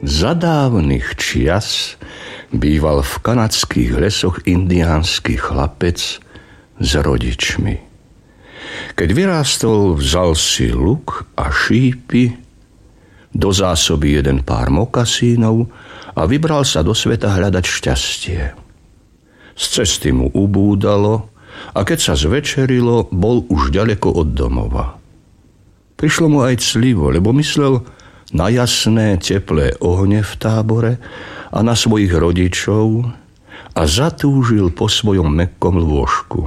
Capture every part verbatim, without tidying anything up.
Za dávnych čias býval v kanadských lesoch indiánsky chlapec s rodičmi. Keď vyrástol, vzal si luk a šípy, do zásoby jeden pár mokasínov a vybral sa do sveta hľadať šťastie. Z cesty mu ubúdalo a keď sa zvečerilo, bol už ďaleko od domova. Prišlo mu aj clivo, lebo myslel na jasné, teplé ohne v tábore a na svojich rodičov a zatúžil po svojom mäkkom lôžku.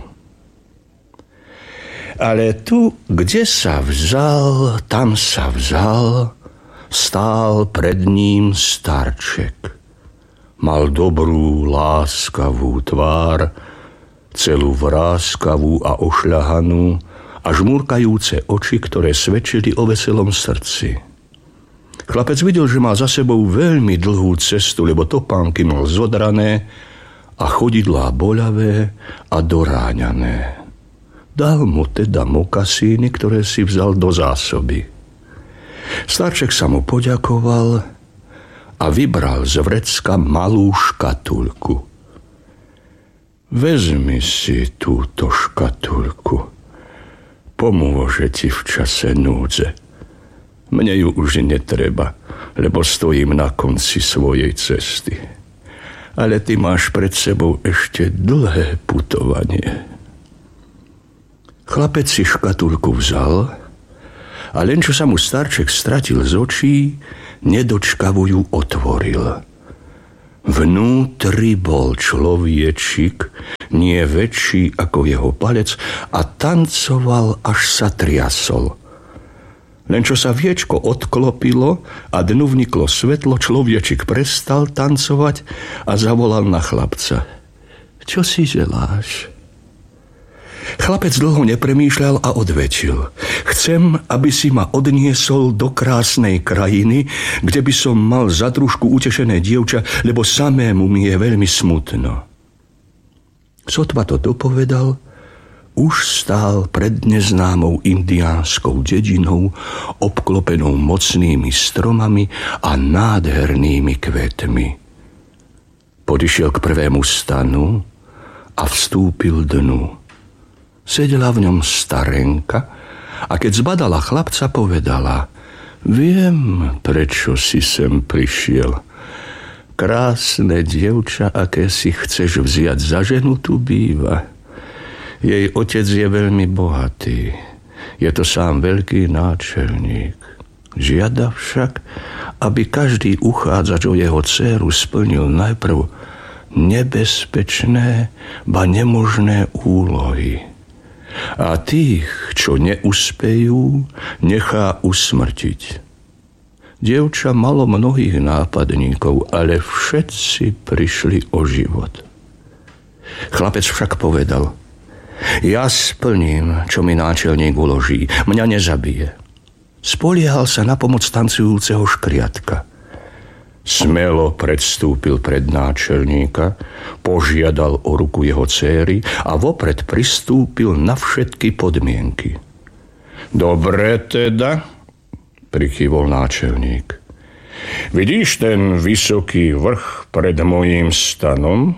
Ale tu, kde sa vzal, tam sa vzal, stál pred ním starček. Mal dobrú, láskavú tvár, celú vráskavú a ošľahanú a žmúrkajúce oči, ktoré svedčili o veselom srdci. Chlapec videl, že má za sebou veľmi dlhú cestu, lebo topánky mal zodrané a chodidlá boľavé a doráňané. Dal mu teda mokasíny, ktoré si vzal do zásoby. Starček sa mu poďakoval a vybral z vrecka malú škatulku. Vezmi si túto škatulku. Pomôže ti v čase núdze. Mne ju už netreba, lebo stojím na konci svojej cesty. Ale ty máš pred sebou ešte dlhé putovanie. Chlapec si škatulku vzal a len čo sa mu starček stratil z očí, nedočkavo ju otvoril. Vnútri bol človečik, nie väčší ako jeho palec, a tancoval, až sa triasol. Len čo sa viečko odklopilo a dnu vniklo svetlo, človečik prestal tancovať a zavolal na chlapca. Čo si želáš? Chlapec dlho nepremýšľal a odvečil. Chcem, aby si ma odniesol do krásnej krajiny, kde by som mal za družku utešené dievča, lebo samému mi je veľmi smutno. Sotva to dopovedal, už stál pred neznámou indiánskou dedinou, obklopenou mocnými stromami a nádhernými kvetmi. Podišiel k prvému stanu a vstúpil dnu. Sedela v ňom starenka a keď zbadala chlapca, povedala: Viem, prečo si sem prišiel. Krásne dievča, aké si chceš vziať za ženu, tu býva. Jej otec je veľmi bohatý. Je to sám veľký náčelník. Žiada však, aby každý uchádzač o jeho dcéru splnil najprv nebezpečné, ba nemožné úlohy. A tých, čo neúspejú, nechá usmrtiť. Dievča malo mnohých nápadníkov, ale všetci prišli o život. Chlapec však povedal: Ja splním, čo mi náčelník uloží. Mňa nezabije. Spoliehal sa na pomoc tancujúceho škriatka. Smelo predstúpil pred náčelníka, požiadal o ruku jeho dcéry a vopred pristúpil na všetky podmienky. Dobre teda, prikyvol náčelník. Vidíš ten vysoký vrch pred mojím stanom?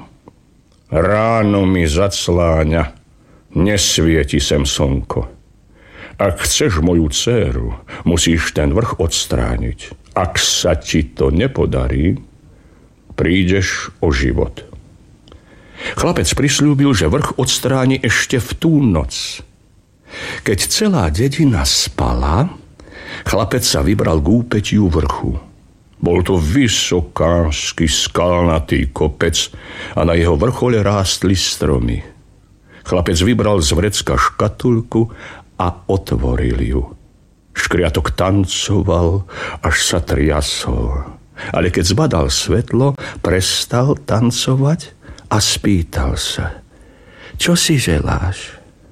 Ráno mi zacláňa, nesvieti sem slnko. Ak chceš moju dcéru, musíš ten vrch odstrániť. Ak sa ti to nepodarí, prídeš o život. Chlapec prisľúbil, že vrch odstráni ešte v tú noc. Keď celá dedina spala, chlapec sa vybral k úpetiu vrchu. Bol to vysokánsky skalnatý kopec a na jeho vrchole rástli stromy. Chlapec vybral z vrecka škatulku a otvoril ju. Škriatok tancoval, až sa triasol. Ale keď zbadal svetlo, prestal tancovať a spýtal sa: Čo si želáš?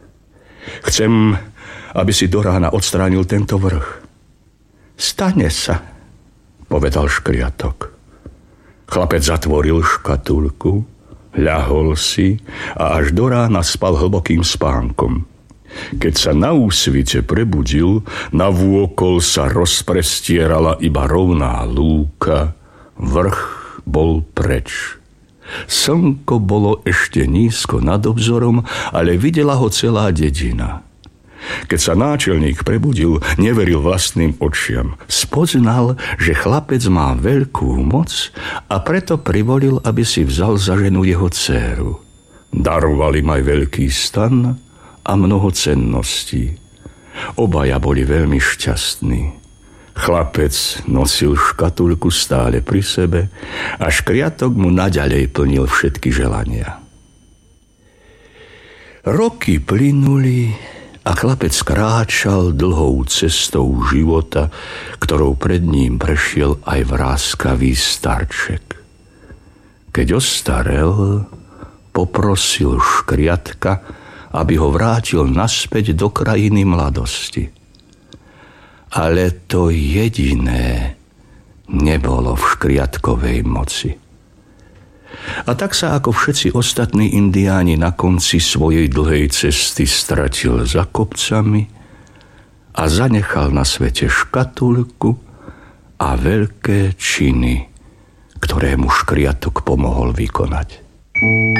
Chcem, aby si do rána odstránil tento vrch. Stane sa, povedal škriatok. Chlapec zatvoril škatulku, ľahol si a až do rána spal hlbokým spánkom. Keď sa na úsvite prebudil, navôkol sa rozprestierala iba rovná lúka Vrch bol preč. Slnko bolo ešte nízko nad obzorom, ale videla ho celá dedina. Keď sa náčelník prebudil, neveril vlastným očiam. Spoznal, že chlapec má veľkú moc a preto privolil, aby si vzal za ženu jeho dcéru. Daroval im aj veľký stan a mnoho cenností. Obaja boli veľmi šťastní. Chlapec nosil škatulku stále pri sebe a škriatok mu naďalej plnil všetky želania. Roky plynuli a chlapec kráčal dlhou cestou života, ktorou pred ním prešiel aj vráskavý starček. Keď ostarel, poprosil škriatka, aby ho vrátil naspäť do krajiny mladosti. Ale to jediné nebolo v škriatkovej moci. A tak sa ako všetci ostatní indiáni na konci svojej dlhej cesty stratil za kopcami a zanechal na svete škatulku a veľké činy, ktoré mu škriatok pomohol vykonať.